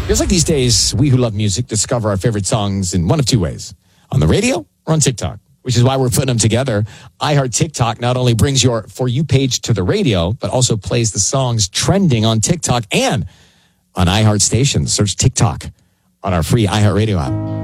Feels like these days, we who love music discover our favorite songs in one of two ways. On the radio or on TikTok, which is why we're putting them together. iHeart TikTok not only brings your For You page to the radio, but also plays the songs trending on TikTok and on iHeart stations. Search TikTok on our free iHeart Radio app.